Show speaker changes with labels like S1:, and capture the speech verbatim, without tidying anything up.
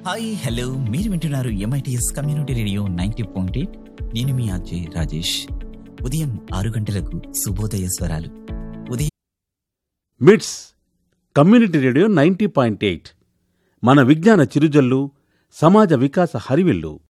S1: Hi hello మీరు వింటున్నారు MITS community radio ninety point eight. నేను మీ అజయ్ రాజేష్. ఉదయం ఆరు గంటలకు శుభోదయ స్వరాలు. ఉదయం
S2: మిట్స్ community radio ninety point eight మన విజ్ఞాన చిరుజల్లు, సమాజ వికాస హరివిల్లు.